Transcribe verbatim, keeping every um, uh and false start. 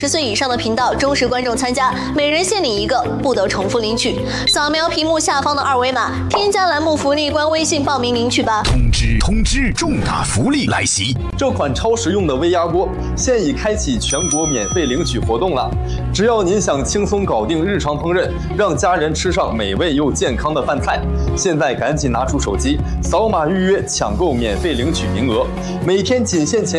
十岁以上的频道忠实观众参加，每人限领一个，不得重复领取。扫描屏幕下方的二维码，添加栏目福利官微信报名领取吧。 通知通知，重大福利来袭！ 这款超实用的微压锅现已开启全国免费领取活动了。只要您想轻松搞定日常烹饪，让家人吃上美味又健康的饭菜，现在赶紧拿出手机，扫码预约抢购免费领取名额，每天仅限前